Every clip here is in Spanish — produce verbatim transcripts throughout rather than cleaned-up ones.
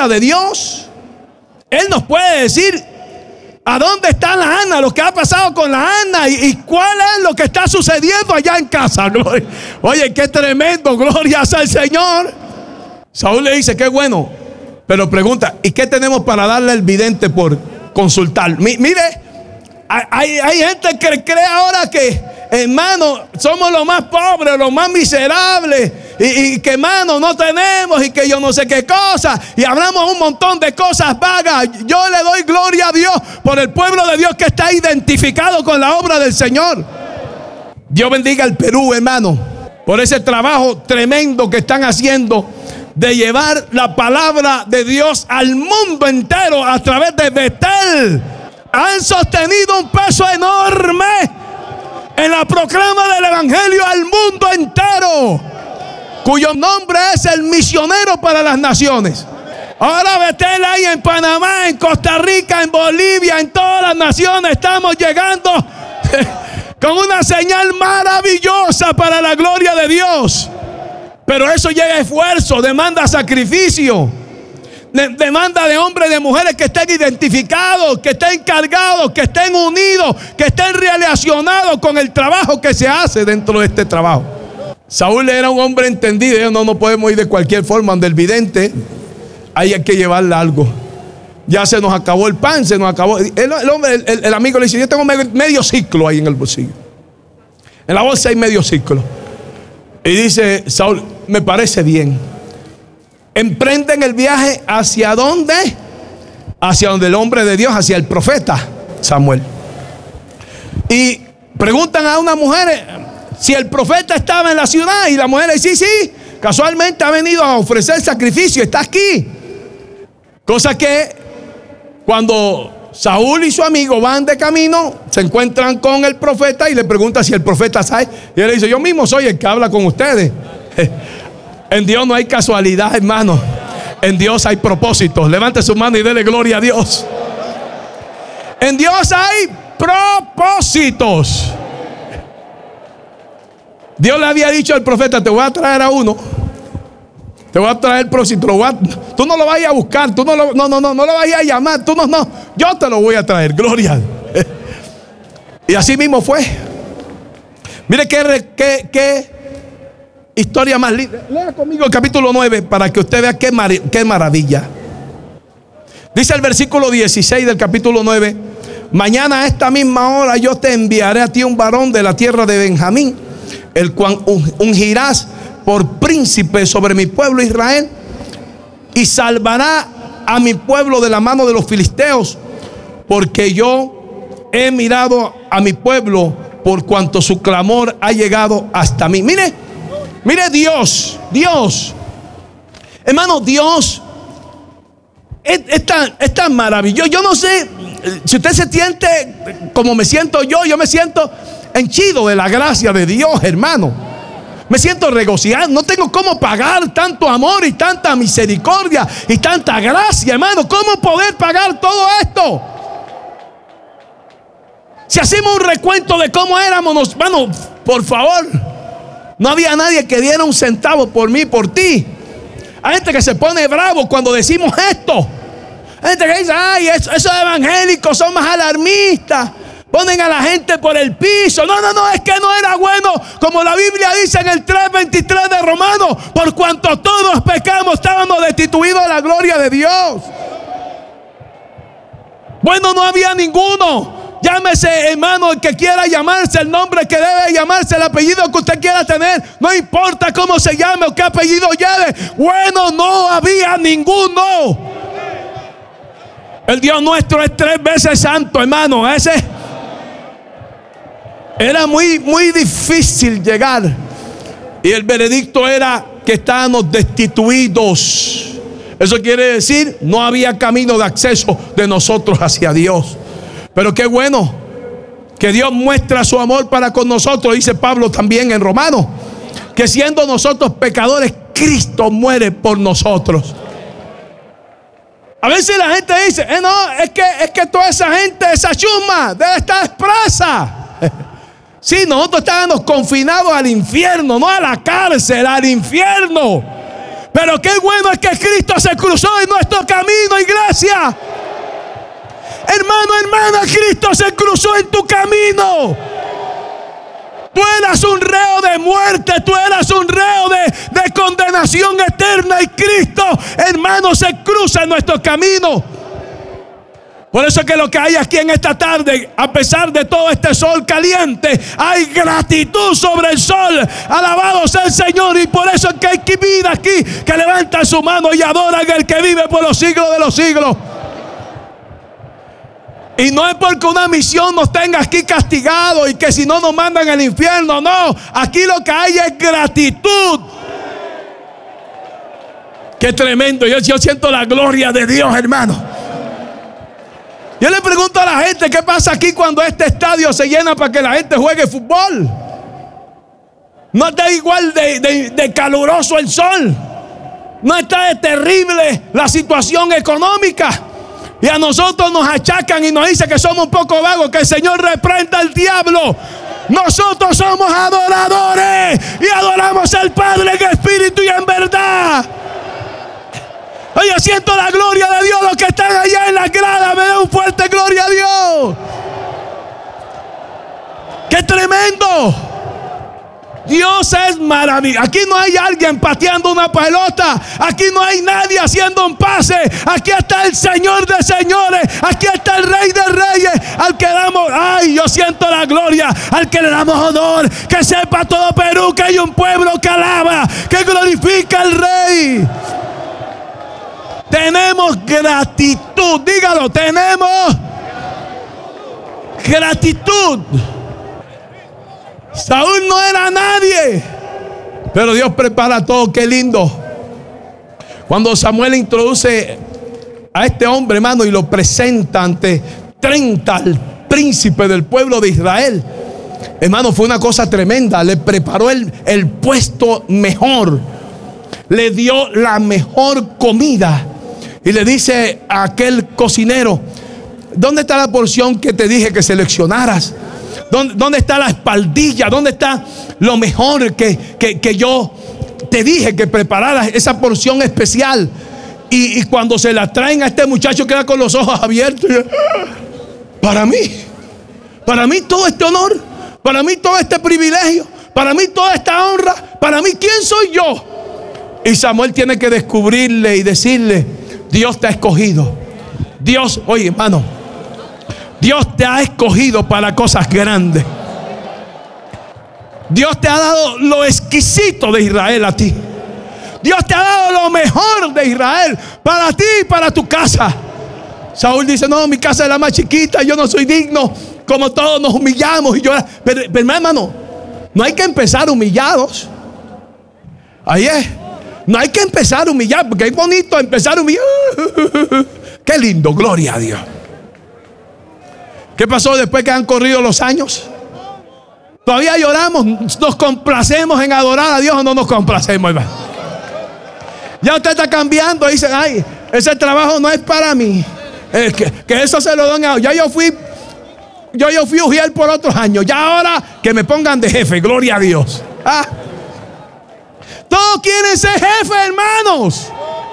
agenda de Dios. Él nos puede decir a dónde está la Ana, lo que ha pasado con la Ana y, y cuál es lo que está sucediendo allá en casa. Gloria. Oye, qué tremendo, glorias al Señor. Saúl le dice, qué bueno, pero pregunta, ¿y qué tenemos para darle al vidente por consultar? Mi, mire, hay, hay gente que cree ahora que, hermano, somos los más pobres, los más miserables, y, y que, hermano, no tenemos, y que yo no sé qué cosa, y hablamos un montón de cosas vagas. Yo le doy gloria a Dios por el pueblo de Dios que está identificado con la obra del Señor. Dios bendiga al Perú, hermano, por ese trabajo tremendo que están haciendo de llevar la palabra de Dios al mundo entero a través de Betel. Han sostenido un peso enorme en la proclama del evangelio al mundo entero, cuyo nombre es el misionero para las naciones. Ahora Betel hay en Panamá, en Costa Rica, en Bolivia, en todas las naciones. Estamos llegando con una señal maravillosa para la gloria de Dios. Pero eso lleva esfuerzo, demanda sacrificio, de, demanda de hombres y de mujeres que estén identificados, que estén cargados, que estén unidos, que estén relacionados con el trabajo que se hace dentro de este trabajo. Saúl era un hombre entendido. No, no podemos ir de cualquier forma donde el vidente. Ahí hay que llevarle algo. Ya se nos acabó el pan, se nos acabó. El, el hombre, el, el amigo le dice, yo tengo medio, medio ciclo ahí en el bolsillo. En la bolsa hay medio ciclo. Y dice Saúl, me parece bien. Emprenden el viaje hacia dónde? Hacia donde el hombre de Dios, hacia el profeta Samuel. Y preguntan a una mujer si el profeta estaba en la ciudad. Y la mujer le dice, sí, sí, casualmente ha venido a ofrecer sacrificio, está aquí. Cosa que cuando Saúl y su amigo van de camino, se encuentran con el profeta y le pregunta si el profeta sabe. Y él le dice, yo mismo soy el que habla con ustedes. En Dios no hay casualidad, hermano. En Dios hay propósitos. Levante su mano y dele gloria a Dios. En Dios hay propósitos. Dios le había dicho al profeta, te voy a traer a uno. Te voy a traer próximo. Tú no lo vayas a buscar. Tú no lo, no, no, no, no lo vayas a llamar. Tú no, no. Yo te lo voy a traer. Gloria. Y así mismo fue. Mire qué, qué, qué historia más linda. Lea conmigo el capítulo nueve para que usted vea qué, mar, qué maravilla. Dice el versículo dieciséis del capítulo nueve: mañana a esta misma hora yo te enviaré a ti un varón de la tierra de Benjamín, el cual ungirás por príncipe sobre mi pueblo Israel, y salvará a mi pueblo de la mano de los filisteos, porque yo he mirado a mi pueblo por cuanto su clamor ha llegado hasta mí. Mire, mire Dios, Dios, hermano, Dios es, es, tan, es tan maravilloso. Yo no sé si usted se siente como me siento yo. Yo me siento henchido de la gracia de Dios, hermano. Me siento regocijado. No tengo cómo pagar tanto amor y tanta misericordia y tanta gracia, hermano. ¿Cómo poder pagar todo esto? Si hacemos un recuento de cómo éramos, hermano, por favor, no había nadie que diera un centavo por mí, por ti. Hay gente que se pone bravo cuando decimos esto. Hay gente que dice, ay, esos evangélicos son más alarmistas. Ponen a la gente por el piso. No, no, no, es que no era bueno. Como la Biblia dice en el tres veintitrés de Romanos, por cuanto todos pecamos, estábamos destituidos de la gloria de Dios. Bueno, no había ninguno. Llámese, hermano, el que quiera llamarse, el nombre que debe llamarse, el apellido que usted quiera tener. No importa cómo se llame o qué apellido lleve. Bueno, no había ninguno. El Dios nuestro es tres veces santo, hermano. Ese era muy, muy difícil llegar. Y el veredicto era que estábamos destituidos. Eso quiere decir, no había camino de acceso de nosotros hacia Dios. Pero qué bueno que Dios muestra su amor para con nosotros. Dice Pablo también en Romanos, que siendo nosotros pecadores, Cristo muere por nosotros. A veces la gente dice, eh, no, es que, es que toda esa gente, esa chusma, debe estar expresa. Sí, nosotros estábamos confinados al infierno, no a la cárcel, al infierno. Pero qué bueno es que Cristo se cruzó en nuestro camino, iglesia. Hermano, hermana, Cristo se cruzó en tu camino. Tú eras un reo de muerte, tú eras un reo de, de condenación eterna. Y Cristo, hermano, se cruza en nuestro camino. Por eso es que lo que hay aquí en esta tarde, a pesar de todo este sol caliente, hay gratitud sobre el sol. Alabado sea el Señor. Y por eso es que hay vida aquí que levantan su mano y adoran al que vive por los siglos de los siglos. Y no es porque una misión nos tenga aquí castigados y que si no nos mandan al infierno. No, aquí lo que hay es gratitud. Qué tremendo. Yo, yo siento la gloria de Dios, hermano. Yo le pregunto a la gente, ¿qué pasa aquí cuando este estadio se llena para que la gente juegue fútbol? No está igual de, de, de caluroso el sol. No está de terrible la situación económica. Y a nosotros nos achacan y nos dicen que somos un poco vagos. Que el Señor reprenda al diablo. Nosotros somos adoradores y adoramos al Padre en espíritu y en verdad. Oye, siento la gloria de Dios. Los que están allá en la grada, me da un fuerte gloria a Dios. ¡Qué tremendo! Dios es maravilloso. Aquí no hay alguien pateando una pelota. Aquí no hay nadie haciendo un pase. Aquí está el Señor de señores. Aquí está el Rey de reyes. Al que damos, ay, yo siento la gloria. Al que le damos honor. Que sepa todo Perú que hay un pueblo que alaba, que glorifica al Rey. Tenemos gratitud. Dígalo, tenemos gratitud. Saúl no era nadie, pero Dios prepara todo. Qué lindo. Cuando Samuel introduce a este hombre, hermano, y lo presenta ante treinta al príncipe del pueblo de Israel, hermano, fue una cosa tremenda. Le preparó el, el puesto mejor, le dio la mejor comida y le dice a aquel cocinero: ¿dónde está la porción que te dije que seleccionaras? ¿Dónde, dónde está la espaldilla? ¿Dónde está lo mejor que, que, que yo te dije que prepararas, esa porción especial? Y, y cuando se la traen a este muchacho, queda con los ojos abiertos. Para mí, para mí todo este honor, para mí todo este privilegio, para mí toda esta honra, para mí, ¿quién soy yo? Y Samuel tiene que descubrirle y decirle: Dios te ha escogido. Dios, oye, hermano, Dios te ha escogido para cosas grandes. Dios te ha dado lo exquisito de Israel a ti. Dios te ha dado lo mejor de Israel para ti y para tu casa. Saúl dice: no, mi casa es la más chiquita, yo no soy digno. Como todos nos humillamos y lloramos. Pero, pero hermano, no hay que empezar humillados. Ahí es. No hay que empezar a humillar, porque es bonito empezar a humillar. Qué lindo, gloria a Dios. ¿Qué pasó después que han corrido los años? Todavía lloramos, nos complacemos en adorar a Dios o no nos complacemos, hermano. Ya usted está cambiando, dice: ay, ese trabajo no es para mí. Eh, que, que eso se lo dan a. Ya yo fui, yo, yo fui ujier por otros años. Ya ahora que me pongan de jefe, gloria a Dios. Ah. Todos quieren ser jefes, hermanos.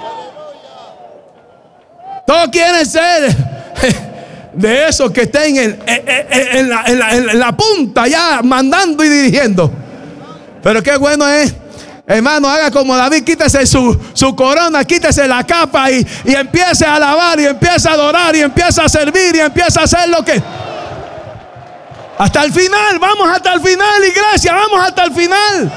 Todos quieren ser de esos que estén en, en, en, la, en, la, en la punta ya mandando y dirigiendo. Pero qué bueno es, hermano, haga como David: quítese su, su corona, quítese la capa y, y empiece a alabar y empiece a adorar y empiece a servir y empiece a hacer lo que... Hasta el final, vamos hasta el final, iglesia, vamos hasta el final.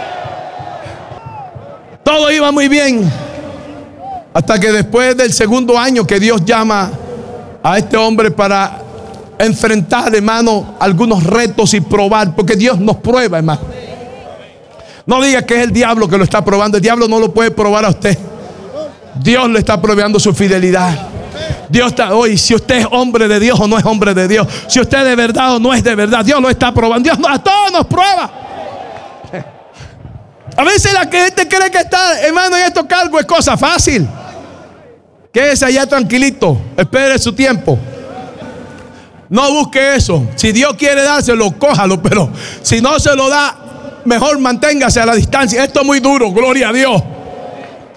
Todo iba muy bien, hasta que después del segundo año que Dios llama a este hombre para enfrentar, hermano, algunos retos y probar, porque Dios nos prueba, hermano. No diga que es el diablo que lo está probando. El diablo no lo puede probar a usted. Dios le está probando su fidelidad. Dios está, hoy, si usted es hombre de Dios o no es hombre de Dios, si usted es de verdad o no es de verdad, Dios lo está probando. Dios a todos nos prueba. A veces la gente cree que está, hermano, en estos cargos es cosa fácil. Quédese allá tranquilito, espere su tiempo. No busque eso. Si Dios quiere dárselo, cójalo, pero si no se lo da, mejor manténgase a la distancia. Esto es muy duro, gloria a Dios.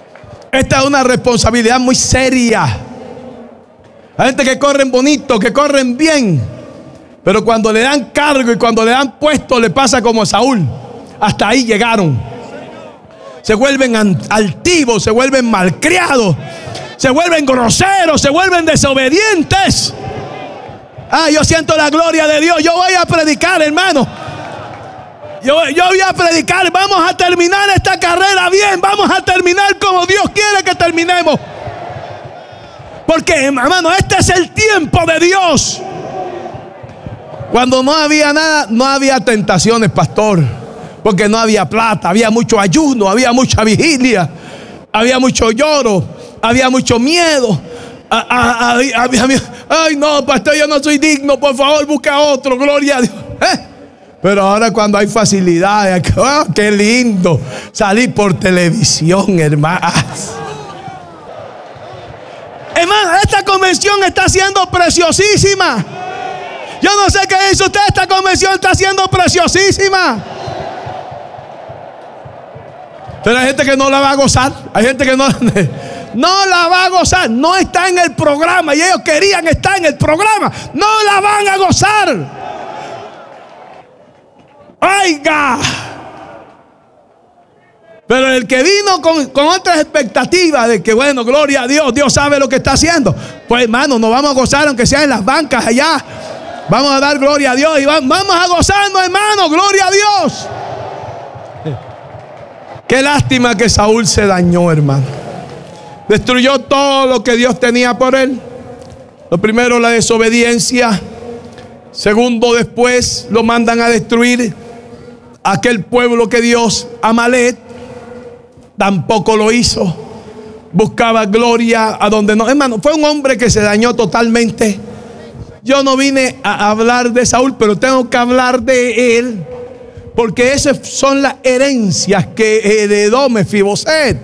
Esta es una responsabilidad muy seria. Hay gente que corren bonito, que corren bien, pero cuando le dan cargo y cuando le dan puesto, le pasa como a Saúl. Hasta ahí llegaron. Se vuelven altivos, se vuelven malcriados, se vuelven groseros, se vuelven desobedientes. Ah, yo siento la gloria de Dios. Yo voy a predicar, hermano. Yo, yo voy a predicar. Vamos a terminar esta carrera bien. Vamos a terminar como Dios quiere que terminemos. Porque, hermano, este es el tiempo de Dios. Cuando no había nada, no había tentaciones, pastor. Porque no había plata, había mucho ayuno, había mucha vigilia, había mucho lloro, había mucho miedo. Había, había, ay, no, pastor, yo no soy digno, por favor, busca otro, gloria a Dios. ¿Eh? Pero ahora cuando hay facilidades, oh, qué lindo salir por televisión, hermanos. Hermano, esta convención está siendo preciosísima. Yo no sé qué dice usted, esta convención está siendo preciosísima. Pero hay gente que no la va a gozar. Hay gente que no, no la va a gozar. No está en el programa. Y ellos querían estar en el programa. No la van a gozar. Oiga. Pero el que vino con, con otras expectativas de que, bueno, gloria a Dios, Dios sabe lo que está haciendo. Pues, hermano, nos vamos a gozar aunque sea en las bancas allá. Vamos a dar gloria a Dios y vamos a gozarnos, hermano, gloria a Dios. Qué lástima que Saúl se dañó, hermano. Destruyó todo lo que Dios tenía por él. Lo primero, la desobediencia. Segundo, después lo mandan a destruir aquel pueblo que Dios, Amalek, tampoco lo hizo. Buscaba gloria a donde no. Hermano, fue un hombre que se dañó totalmente. Yo no vine a hablar de Saúl, pero tengo que hablar de él. Porque esas son las herencias que heredó Mefiboset.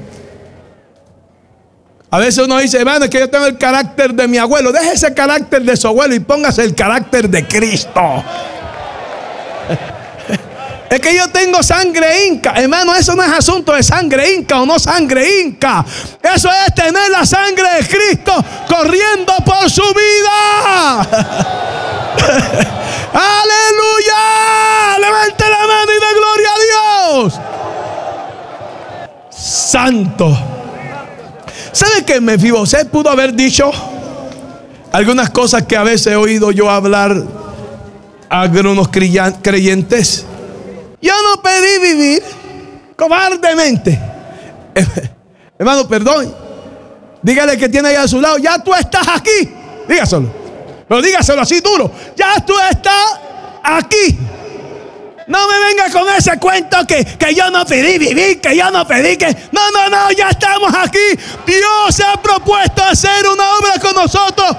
A veces uno dice, hermano, es que yo tengo el carácter de mi abuelo. Deje ese carácter de su abuelo y póngase el carácter de Cristo. Es que yo tengo sangre inca. Hermano, eso no es asunto de sangre inca o no sangre inca. Eso es tener la sangre de Cristo corriendo por su vida. ¡Aleluya! Levante la mano y dé gloria a Dios. Santo. ¿Sabe que Mefiboset pudo haber dicho algunas cosas que a veces he oído yo hablar a algunos creyentes? Yo no pedí vivir cobardemente. Hermano, perdón. Dígale que tiene ahí a su lado, ya tú estás aquí. Dígaselo. Pero dígaselo así duro. Ya tú estás aquí. No me venga con ese cuento que, que yo no pedí vivir, que yo no pedí que... No, no, no, ya estamos aquí. Dios se ha propuesto hacer una obra con nosotros.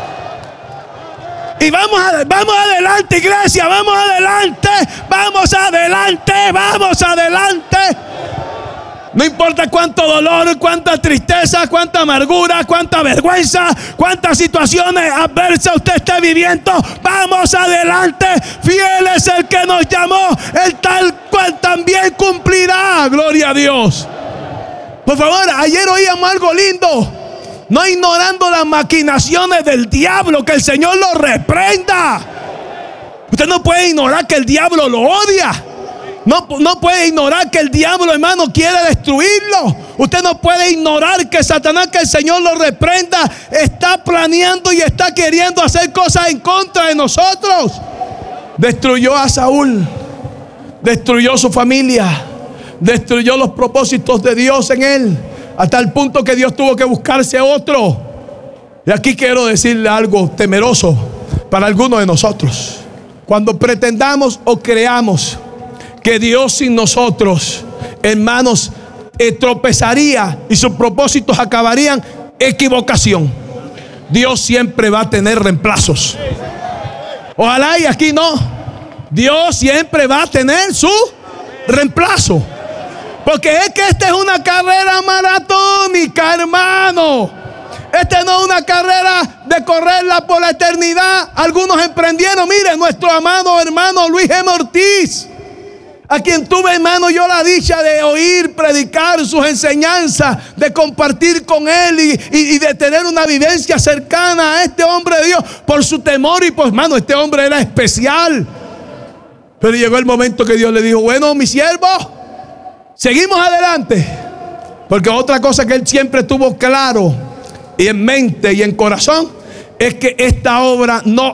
Y vamos, a, vamos adelante, iglesia, vamos adelante, vamos adelante, vamos adelante. No importa cuánto dolor, cuánta tristeza, cuánta amargura, cuánta vergüenza, cuántas situaciones adversas usted esté viviendo, vamos adelante. Fiel es el que nos llamó, el tal cual también cumplirá. Gloria a Dios. Por favor, ayer oíamos algo lindo. No ignorando las maquinaciones del diablo, que el Señor lo reprenda. Usted no puede ignorar que el diablo lo odia. No, no puede ignorar que el diablo, hermano, quiere destruirlo. Usted no puede ignorar que Satanás, que el Señor lo reprenda, está planeando y está queriendo hacer cosas en contra de nosotros. Destruyó a Saúl, destruyó su familia, destruyó los propósitos de Dios en él, hasta el punto que Dios tuvo que buscarse otro. Y aquí quiero decirle algo temeroso para algunos de nosotros. Cuando pretendamos o creamos que Dios sin nosotros, hermanos, eh, tropezaría y sus propósitos acabarían, equivocación. Dios siempre va a tener reemplazos. Ojalá y aquí no. Dios siempre va a tener su reemplazo. Porque es que esta es una carrera maratónica, hermano. Esta no es una carrera de correrla por la eternidad. Algunos emprendieron. Mire, nuestro amado hermano Luis M. Ortiz a quien tuve, hermano, yo la dicha de oír predicar sus enseñanzas, de compartir con él y, y, y de tener una vivencia cercana a este hombre de Dios por su temor. Y pues, hermano, este hombre era especial. Pero llegó el momento que Dios le dijo: bueno, mi siervo, seguimos adelante. Porque otra cosa que él siempre tuvo claro y en mente y en corazón es que esta obra no